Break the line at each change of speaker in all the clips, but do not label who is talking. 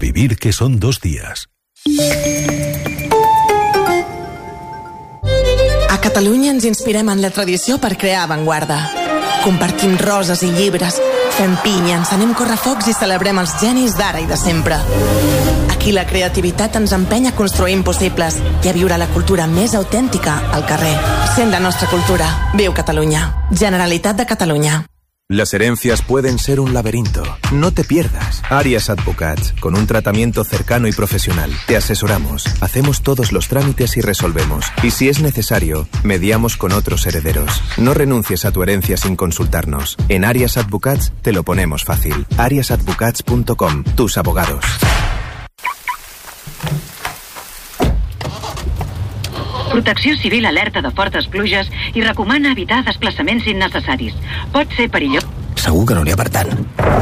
vivir que son 2 días.
A Catalunya ens inspirem en la tradició per crear avantguarda. Compartim roses i llibres, fem pinya, encenem correfocs i celebrem els genis d'ara i de sempre. Aquí la creativitat ens empeny a construir impossibles i a viure la cultura més autèntica al carrer. Sent la nostra cultura. Viu Catalunya. Generalitat de Catalunya.
Las herencias pueden ser un laberinto. No te pierdas. Arias Advocats, con un tratamiento cercano y profesional. Te asesoramos, hacemos todos los trámites y resolvemos. Y si es necesario, mediamos con otros herederos. No renuncies a tu herencia sin consultarnos. En Arias Advocats te lo ponemos fácil. ariasadvocats.com. Tus abogados.
Protecció Civil alerta de fortes pluges i recomana evitar desplaçaments innecessaris. Pot ser perillós.
Segur que no n'hi ha per tant.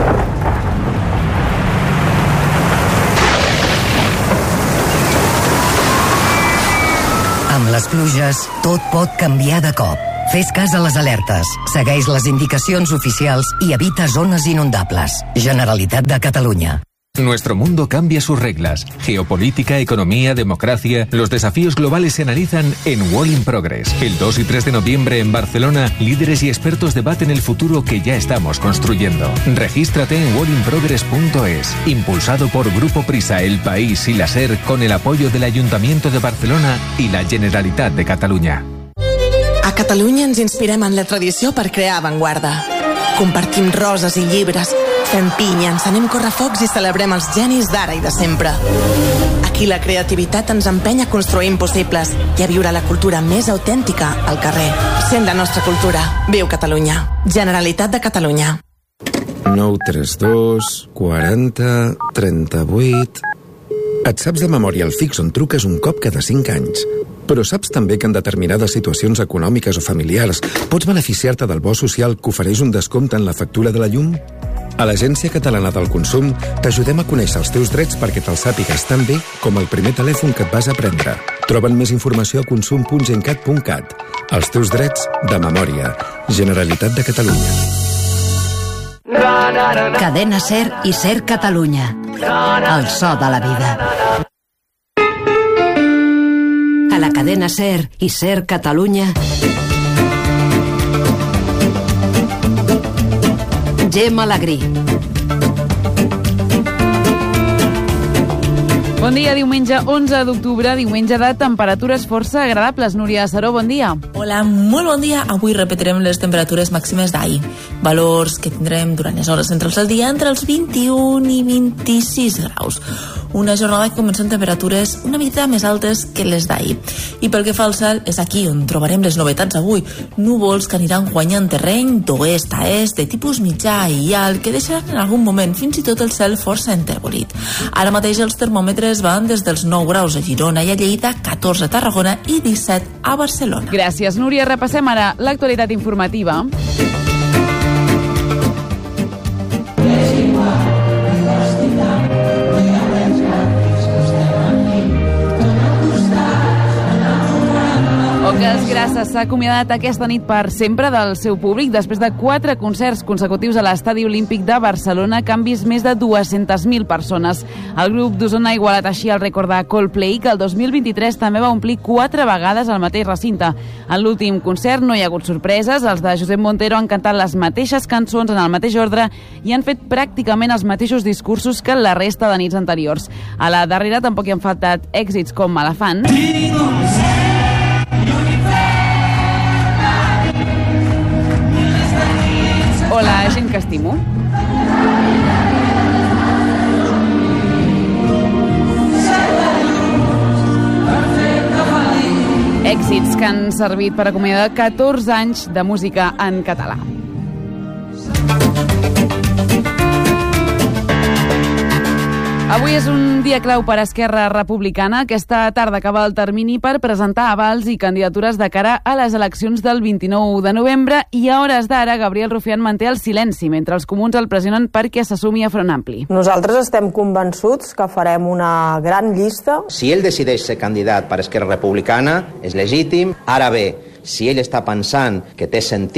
Amb les pluges, tot pot canviar de cop. Fes cas a les alertes, segueix les indicacions oficials i evita zones inundables. Generalitat de Catalunya.
Nuestro mundo cambia sus reglas. Geopolítica, economía, democracia. Los desafíos globales se analizan en World in Progress. El 2 y 3 de noviembre en Barcelona, líderes y expertos debaten el futuro que ya estamos construyendo. Regístrate en worldinprogress.es. Impulsado por Grupo Prisa, El País y la SER, con el apoyo del Ayuntamiento de Barcelona y la Generalitat de Catalunya.
A Catalunya ens inspirem en la tradició per crear avantguarda. Compartim roses i llibres, fem pinya, encenem correfocs i celebrem els genis d'ara i de sempre. Aquí la creativitat ens empeny a construir impossibles i a viure la cultura més autèntica al carrer. Sent la nostra cultura. Viu Catalunya. Generalitat de Catalunya.
932 40 38... Et saps de memòria el fix on truques un cop cada 5 anys. Però saps també que en determinades situacions econòmiques o familiars pots beneficiar-te del bo social que ofereix un descompte en la factura de la llum? A l'Agència Catalana del Consum t'ajudem a conèixer els teus drets perquè te'ls sàpigues tan bé com el primer telèfon que et vas a prendre. Troba'n més informació a consum.gencat.cat. Els teus drets de memòria. Generalitat de Catalunya.
Cadena SER i SER Catalunya. El so de la vida. A la cadena SER i SER Catalunya. Gemma Alegrí.
Bon dia, diumenge 11 d'octubre, diumenge de temperatures força agradables. Núria Saró, bon dia.
Hola, molt bon dia. Avui repetirem les temperatures màximes d'ahir. Valors que tindrem durant les hores centrals del dia entre els 21 i 26 graus. Una jornada que comença amb temperatures una mica més altes que les d'ahir. I pel que fa al cel, és aquí on trobarem les novetats avui. Núvols que aniran guanyant terreny d'oest a est, de tipus mitjà i alt, que deixaran en algun moment fins i tot el cel força entèrbolit. Ara mateix els termòmetres van des dels 9 graus a Girona i a Lleida, 14 a Tarragona i 17 a Barcelona.
Gràcies, Núria. Repassem ara l'actualitat informativa. Oques Grasses s'ha acomiadat aquesta nit per sempre del seu públic després de 4 concerts consecutius a l'Estadi Olímpic de Barcelona que han vist més de 200.000 persones. El grup d'Osona ha igualat així el rècord de Coldplay, que el 2023 també va omplir 4 vegades al mateix recinte. En l'últim concert no hi ha hagut sorpreses. Els de Josep Montero han cantat les mateixes cançons en el mateix ordre i han fet pràcticament els mateixos discursos que la resta de nits anteriors. A la darrera tampoc hi han faltat èxits com Elefant. O la gent que estimo. Èxits que han servit per acomiadar 14 anys de música en català. Avui és un dia clau per Esquerra Republicana. Aquesta tarda acaba el termini per presentar avals i candidatures de cara a les eleccions del 29 de novembre i a hores d'ara Gabriel Rufián manté el silenci mentre els comuns el pressionen perquè s'assumi a Front Ampli.
Nosaltres estem convençuts que farem una gran llista.
Si ell decideix ser candidat per Esquerra Republicana, és legítim. Ara bé, si ell està pensant que té sentit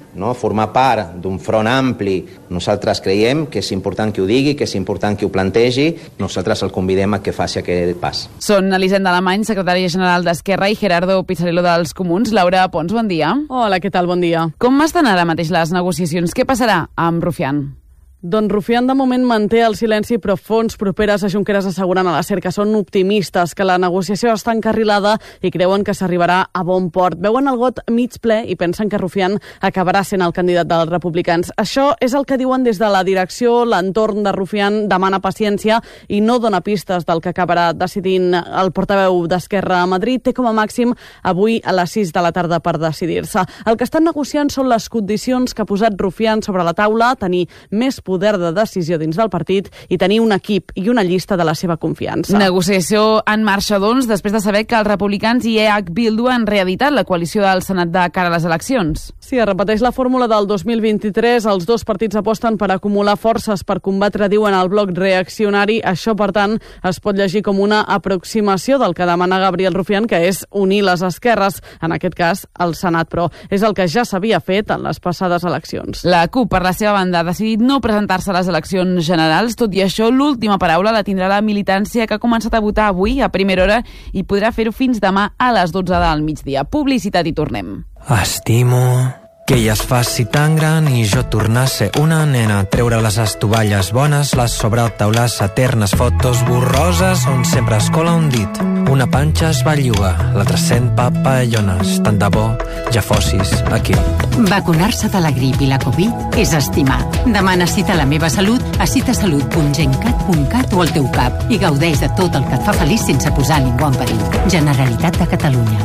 no? Formar part d'un front ampli. Nosaltres creiem que és important que ho digui, que és important que ho plantegi. Nosaltres el convidem a que faci aquest pas.
Són Elisenda Alemany, secretària general d'Esquerra, i Gerardo Pizzarello dels Comuns. Laura Pons, bon dia.
Hola, què tal? Bon dia.
Com estan ara mateix les negociacions? Què passarà amb Rufián?
Doncs Rufián de moment manté el silenci, però fonts properes a Junqueras asseguren a la SER que són optimistes, que la negociació està encarrilada i creuen que s'arribarà a bon port. Veuen el got mig ple i pensen que Rufián acabarà sent el candidat dels republicans. Això és el que diuen des de la direcció. L'entorn de Rufián demana paciència i no dona pistes del que acabarà decidint el portaveu d'Esquerra a Madrid. Té com a màxim avui a les 6 de la tarda per decidir-se. El que estan negociant són les condicions que ha posat Rufián sobre la taula, tenir més poder de decisió dins del partit i tenir un equip i una llista de la seva confiança.
Negociació en marxa, doncs, després de saber que els republicans i EH Bildu han reeditat la coalició del Senat de cara a les eleccions.
Sí, es repeteix la fórmula del 2023. Els dos partits aposten per acumular forces per combatre, diuen, el bloc reaccionari. Això, per tant, es pot llegir com una aproximació del que demana Gabriel Rufián, que és unir les esquerres, en aquest cas el Senat, però és el que ja s'havia fet en les passades eleccions.
La CUP, per la seva banda, ha decidit no presentar-se a les eleccions generals. Tot i això, l'última paraula la tindrà la militància, que ha començat a votar avui a primera hora i podrà fer-ho fins demà a les 12 del migdia. Publicitat i tornem.
Estimo que ella es faci tan gran i jo tornar a ser una nena, treure les estovalles bones, les sobretaules eternes, fotos borroses on sempre es cola un dit. Una panxa es belluga, l'altra sent papallones. Tant de bo ja fossis aquí.
Vacunar-se de la grip i la Covid és estimar. Demana cita a La Meva Salut a citasalut.gencat.cat o al teu CAP i gaudeix de tot el que et fa feliç sense posar ningú en perill. Generalitat de Catalunya.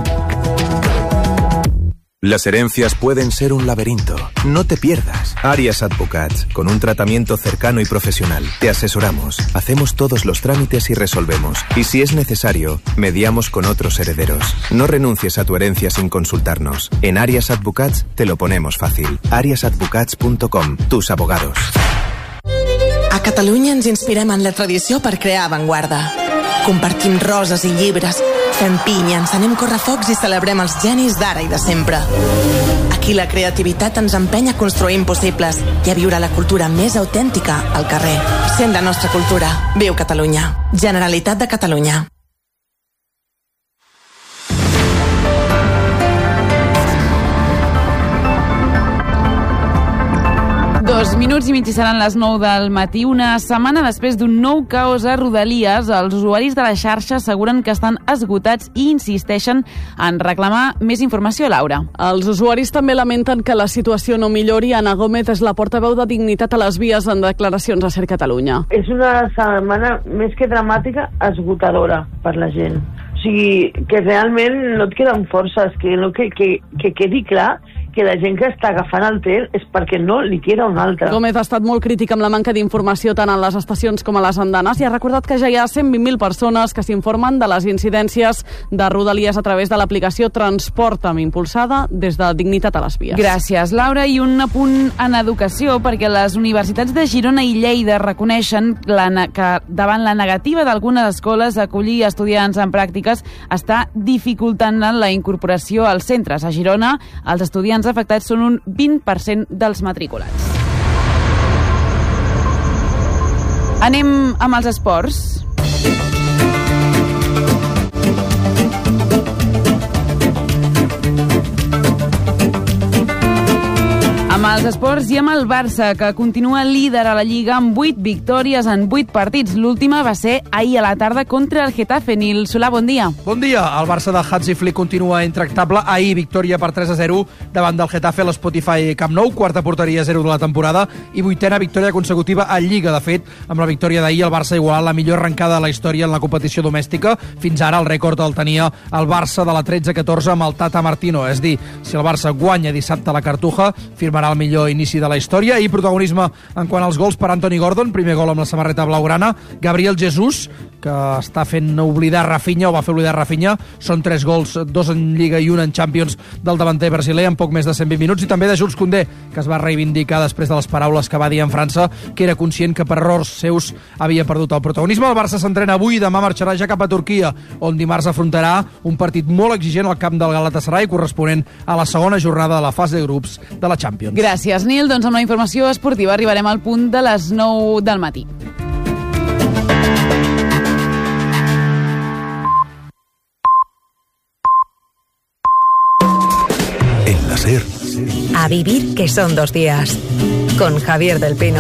Las herencias pueden ser un laberinto. No te pierdas. Arias Advocats, con un tratamiento cercano y profesional. Te asesoramos, hacemos todos los trámites y resolvemos. Y si es necesario, mediamos con otros herederos. No renuncies a tu herencia sin consultarnos. En Arias Advocats te lo ponemos fácil. ariasadvocats.com, tus abogados.
A Catalunya ens inspirem en la tradició per crear avantguarda. Compartim roses i llibres, fem pinya, encenem correfocs i celebrem els genis d'ara i de sempre. Aquí la creativitat ens empeny a construir impossibles i a viure la cultura més autèntica al carrer. Sent la nostra cultura. Viu Catalunya. Generalitat de Catalunya.
Dos minuts i mig seran les 9 del matí. Una setmana després d'un nou caos a Rodalies, els usuaris de la xarxa asseguren que estan esgotats i insisteixen en reclamar més informació, Laura.
Els usuaris també lamenten que la situació no millori. Anna Gómez és la portaveu de Dignitat a les Vies en declaracions a SER Catalunya.
És una setmana més que dramàtica, esgotadora per la gent. O sigui, que realment no et queden forces, que quedi clar que la gent que està agafant el tren és perquè no li queda un altre.
Gómez ha estat molt crític amb la manca d'informació tant a les estacions com a les andanes i ha recordat que ja hi ha 120.000 persones que s'informen de les incidències de Rodalies a través de l'aplicació Transporta'm, impulsada des de Dignitat a les Vies.
Gràcies, Laura. I un apunt en educació, perquè les universitats de Girona i Lleida reconeixen que davant la negativa d'algunes escoles a acollir estudiants en pràctiques està dificultant la incorporació als centres. A Girona, els estudiants afectats són un 20% dels matriculats. Anem amb els esports. Amb els esports i amb el Barça, que continua líder a la Lliga amb 8 victòries en 8 partits. L'última va ser ahir a la tarda contra el Getafe. Nil Solà, bon dia.
Bon dia. El Barça de Hansi Flick continua intractable. Ahir, victòria per 3-0 davant del Getafe a l'Spotify Camp Nou, quarta porteria 0 de la temporada i 8a victòria consecutiva a Lliga. De fet, amb la victòria d'ahir, el Barça ha igualat la millor arrencada de la història en la competició domèstica. Fins ara el rècord el tenia el Barça de la 13-14 amb el Tata Martino. És dir, si el Barça guanya dissabte a la Cartuja, firmarà el millor inici de la història, i protagonisme en quant als gols per Anthony Gordon, primer gol amb la samarreta blaugrana. Gabriel Jesus, que està fent oblidar Rafinha, o va fer oblidar Rafinha. Són 3 gols, 2 en Lliga i 1 en Champions del davanter brasiler en poc més de 120 minuts, i també de Jules Koundé, que es va reivindicar després de les paraules que va dir en França, que era conscient que per errors seus havia perdut el protagonisme. El Barça s'entrena avui i demà marxarà ja cap a Turquia, on dimarts afrontarà un partit molt exigent al camp del Galatasaray, corresponent a la segona jornada de la fase de grups de la Champions.
Gràcies, Nil. Doncs amb la informació esportiva arribarem al punt de les 9 del matí.
En la SER.
A vivir, que son 2 días. Con Javier del Pino.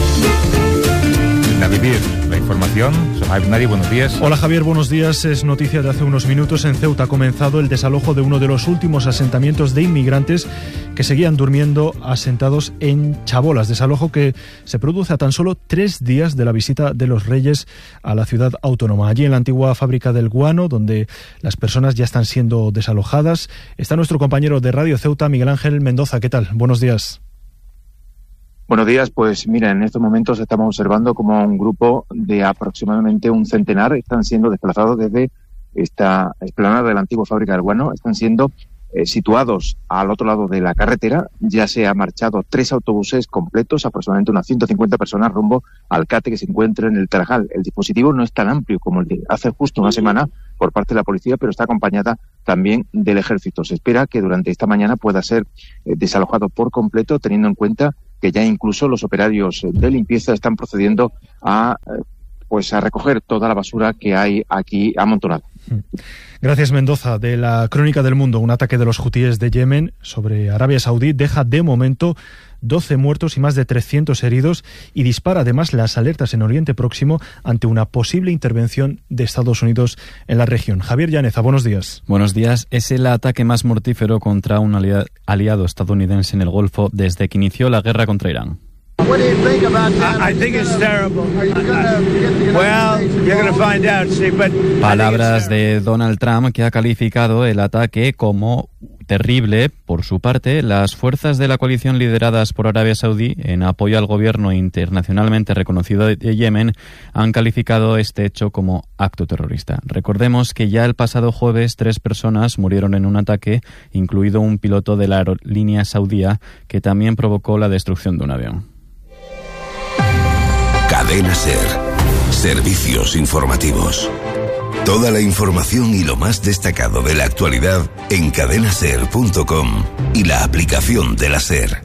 A vivir, la información. Soy Nadie, buenos días.
Hola Javier, buenos días. Es noticia de hace unos minutos. En Ceuta ha comenzado el desalojo de uno de los últimos asentamientos de inmigrantes que seguían durmiendo asentados en Chabolas. Desalojo que se produce a tan solo 3 días de la visita de los Reyes a la ciudad autónoma. Allí en la antigua fábrica del guano, donde las personas ya están siendo desalojadas, está nuestro compañero de Radio Ceuta, Miguel Ángel Mendoza. ¿Qué tal? Buenos días.
Buenos días, pues mira, en estos momentos estamos observando como un grupo de aproximadamente un centenar están siendo desplazados desde esta explanada de la antigua fábrica del guano, están siendo situados al otro lado de la carretera. Ya se han marchado 3 autobuses completos, aproximadamente unas 150 personas rumbo al CATE que se encuentra en el Tarajal. El dispositivo no es tan amplio como el de hace justo una semana por parte de la policía, pero está acompañada también del ejército. Se espera que durante esta mañana pueda ser desalojado por completo, teniendo en cuenta que ya incluso los operarios de limpieza están procediendo a recoger toda la basura que hay aquí amontonada.
Gracias, Mendoza. De la Crónica del Mundo, un ataque de los hutíes de Yemen sobre Arabia Saudí deja de momento 12 muertos y más de 300 heridos y dispara además las alertas en Oriente Próximo ante una posible intervención de Estados Unidos en la región. Javier Llaneza, buenos días.
Buenos días. Es el ataque más mortífero contra un aliado estadounidense en el Golfo desde que inició la guerra contra Irán. Palabras de Donald Trump, que ha calificado el ataque como terrible. Por su parte, las fuerzas de la coalición lideradas por Arabia Saudí, en apoyo al gobierno internacionalmente reconocido de Yemen, han calificado este hecho como acto terrorista. Recordemos que ya el pasado jueves 3 personas murieron en un ataque, incluido un piloto de la aerolínea saudía, que también provocó la destrucción de un avión.
Cadena SER. Servicios informativos. Toda la información y lo más destacado de la actualidad en cadenaser.com y la aplicación de la SER.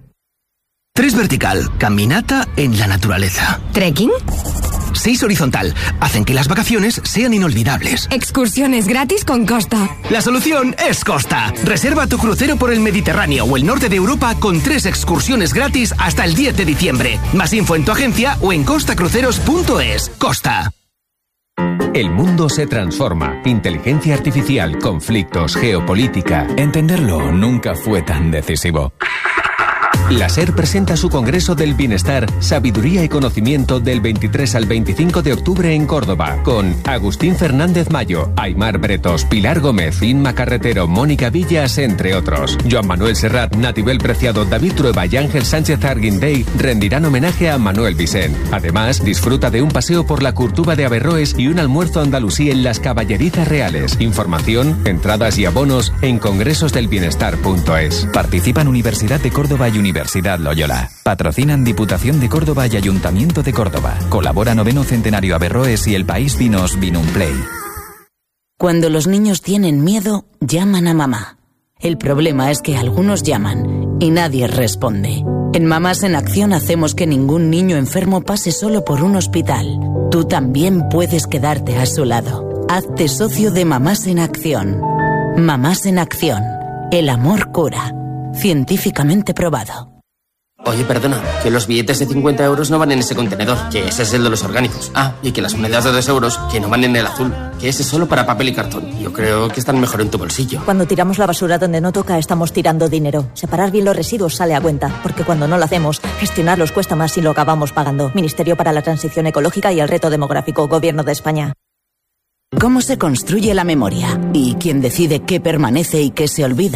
3 vertical, caminata en la naturaleza.
¿Trekking?
6 horizontal, hacen que las vacaciones sean inolvidables.
Excursiones gratis con Costa.
La solución es Costa. Reserva tu crucero por el Mediterráneo o el norte de Europa con 3 excursiones gratis hasta el 10 de diciembre. Más info en tu agencia o en costacruceros.es. Costa.
El mundo se transforma. Inteligencia artificial, conflictos, geopolítica. Entenderlo nunca fue tan decisivo. La SER presenta su Congreso del Bienestar, Sabiduría y Conocimiento del 23 al 25 de octubre en Córdoba, con Agustín Fernández Mayo, Aymar Bretos, Pilar Gómez, Inma Carretero, Mónica Villas, entre otros. Joan Manuel Serrat, Natibel Preciado, David Trueba y Ángel Sánchez Arguindey rendirán homenaje a Manuel Vicent. Además, disfruta de un paseo por la Curtuba de Averroes y un almuerzo andalusí en las Caballerizas Reales. Información, entradas y abonos en congresosdelbienestar.es.
Participan Universidad de Córdoba y Universidad Loyola. Patrocinan Diputación de Córdoba y Ayuntamiento de Córdoba. Colabora 9º Centenario Averroes y El País Vinos Vinumplay.
Cuando los niños tienen miedo, llaman a mamá. El problema es que algunos llaman y nadie responde. En Mamás en Acción hacemos que ningún niño enfermo pase solo por un hospital. Tú también puedes quedarte a su lado. Hazte socio de Mamás en Acción. Mamás en Acción. El amor cura. Científicamente probado.
Oye, perdona, que los billetes de 50 euros no van en ese contenedor, que ese es el de los orgánicos. Ah, y que las monedas de 2 euros, que no van en el azul, que ese es solo para papel y cartón. Yo creo que están mejor en tu bolsillo.
Cuando tiramos la basura donde no toca, estamos tirando dinero. Separar bien los residuos sale a cuenta, porque cuando no lo hacemos, gestionarlos cuesta más y lo acabamos pagando. Ministerio para la Transición Ecológica y el Reto Demográfico, Gobierno de España.
¿Cómo se construye la memoria? ¿Y quién decide qué permanece y qué se olvida?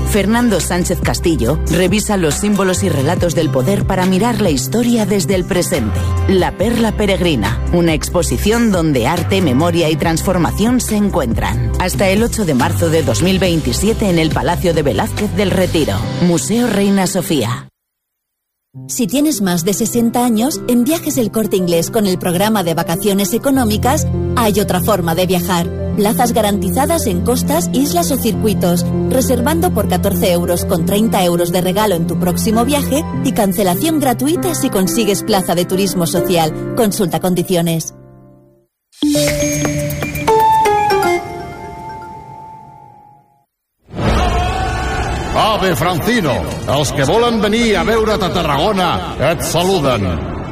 Fernando Sánchez Castillo revisa los símbolos y relatos del poder para mirar la historia desde el presente. La Perla Peregrina, una exposición donde arte, memoria y transformación se encuentran. Hasta el 8 de marzo de 2027 en el Palacio de Velázquez del Retiro. Museo Reina Sofía.
Si tienes más de 60 años, en Viajes El Corte Inglés con el programa de vacaciones económicas hay otra forma de viajar. Plazas garantizadas en costas, islas o circuitos, reservando por 14 euros con 30 euros de regalo en tu próximo viaje y cancelación gratuita si consigues plaza de turismo social. Consulta condiciones.
Ave Francino, els que volen venir a veure't a Tarragona et saluden.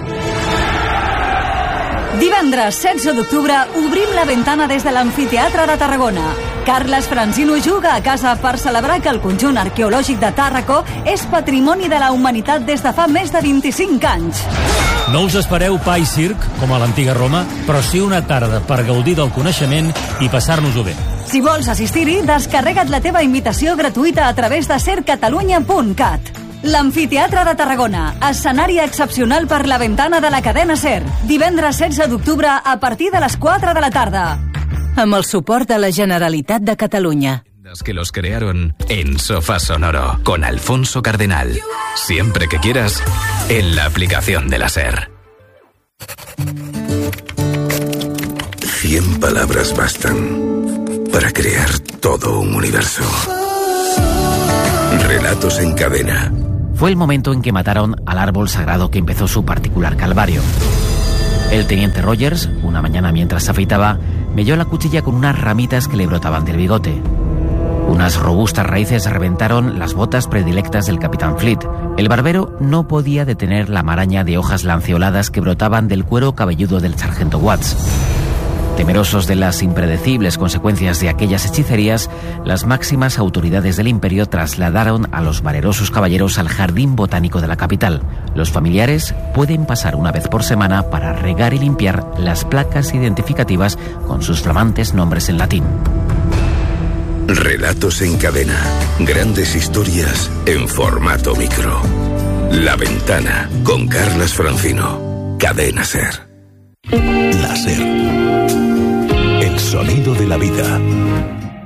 Divendres 16 d'octubre obrim la ventana des de l'Amfiteatre de Tarragona. Carles Francino juga a casa per celebrar que el conjunt arqueològic de Tàrraco és patrimoni de la humanitat des de fa més de 25 anys.
No us espereu pa i circ, com a l'antiga Roma, però sí una tarda per gaudir del coneixement i passar-nos-ho bé.
Si vols assistir-hi, descarrega't la teva invitació gratuïta a través de sercatalunya.cat. L'Amfiteatre de Tarragona, escenari excepcional per la ventana de la cadena SER. Divendres 16 d'octubre a partir de les 4 de la tarda.
Amb el suport de la Generalitat de Catalunya.
Que los crearon en Sofá Sonoro con Alfonso Cardenal. Siempre que quieras, en la aplicación de la SER.
100 palabras bastan para crear todo un universo. Relatos en cadena.
Fue el momento en que mataron al árbol sagrado que empezó su particular calvario. El teniente Rogers, una mañana mientras se afeitaba, melló la cuchilla con unas ramitas que le brotaban del bigote. Unas robustas raíces reventaron las botas predilectas del capitán Fleet. El barbero no podía detener la maraña de hojas lanceoladas que brotaban del cuero cabelludo del sargento Watts. Temerosos de las impredecibles consecuencias de aquellas hechicerías, las máximas autoridades del imperio trasladaron a los valerosos caballeros al jardín botánico de la capital. Los familiares pueden pasar una vez por semana para regar y limpiar las placas identificativas con sus flamantes nombres en latín.
Relatos en cadena. Grandes historias en formato micro. La Ventana con Carles Francino. Cadena SER.
La SER. El sonido de la vida.